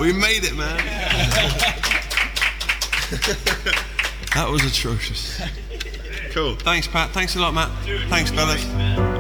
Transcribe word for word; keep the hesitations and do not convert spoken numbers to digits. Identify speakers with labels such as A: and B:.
A: We made it, man. That was atrocious.
B: Cool.
A: Thanks, Pat. Thanks a lot, Matt. Thanks, fellas.